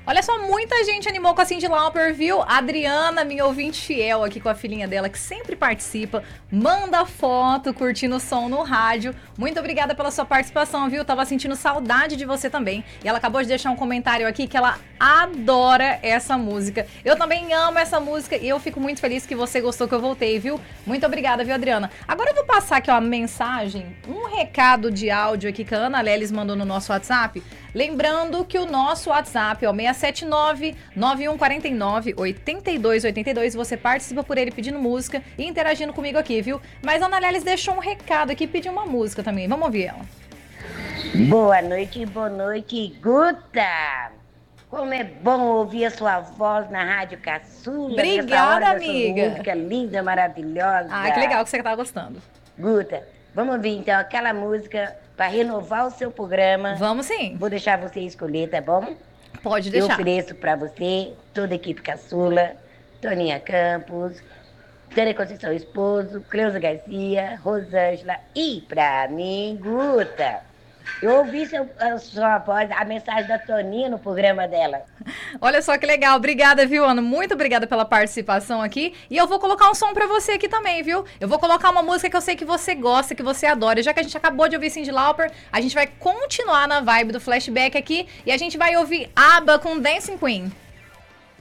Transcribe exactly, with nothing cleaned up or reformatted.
Olha só, muita gente animou com a Cyndi Lauper, viu? A Adriana, minha ouvinte fiel aqui com a filhinha dela, que sempre participa, manda foto, curtindo o som no rádio. Muito obrigada pela sua participação, viu? Tava sentindo saudade de você também. E ela acabou de deixar um comentário aqui que ela adora essa música. Eu também amo essa música e eu fico muito feliz que você gostou, que eu voltei, viu? Muito obrigada, viu, Adriana? Agora eu vou passar aqui, ó, a mensagem, um recado de áudio aqui que a Ana Lelis mandou no nosso WhatsApp. Lembrando que o nosso WhatsApp é o seis sete nove, nove um quatro nove, oito dois oito dois. Você participa por ele pedindo música e interagindo comigo aqui, viu? Mas a Ana Lelis deixou um recado aqui, pediu uma música também. Vamos ouvir ela. Boa noite, boa noite, Guta! Como é bom ouvir a sua voz na Rádio Caçula. Obrigada, amiga. Música linda, maravilhosa. Ah, que legal que você tá gostando. Guta, vamos ouvir então aquela música para renovar o seu programa. Vamos sim. Vou deixar você escolher, tá bom? Pode deixar. Eu ofereço para você, toda a equipe Caçula, Toninha Campos, Tânia Conceição Esposo, Cleusa Garcia, Rosângela e para mim, Guta. Eu ouvi seu, a sua voz, a mensagem da Toninha no programa dela. Olha só que legal. Obrigada, viu, Ana? Muito obrigada pela participação aqui. E eu vou colocar um som pra você aqui também, viu? Eu vou colocar uma música que eu sei que você gosta, que você adora. Já que a gente acabou de ouvir Cyndi Lauper, a gente vai continuar na vibe do flashback aqui e a gente vai ouvir ABBA com Dancing Queen.